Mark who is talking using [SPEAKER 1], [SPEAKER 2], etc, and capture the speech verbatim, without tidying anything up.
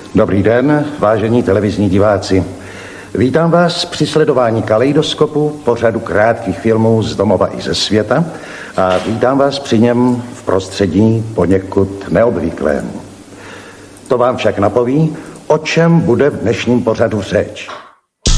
[SPEAKER 1] Dobrý den, vážení televizní diváci. Vítám vás při sledování Kaleidoskopu, pořadu krátkých filmů z domova i ze světa, a vítám vás při něm v prostředí poněkud neobvyklém. To vám však napoví, o čem bude v dnešním pořadu řeč.